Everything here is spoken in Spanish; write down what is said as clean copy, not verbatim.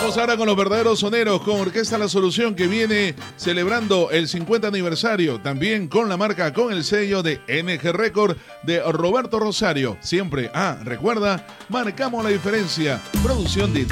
Vamos ahora con los verdaderos soneros, con Orquesta La Solución, que viene celebrando el 50 aniversario, también con la marca, con el sello de NG Record de Roberto Rosario. Siempre, recuerda, marcamos la diferencia. Producción de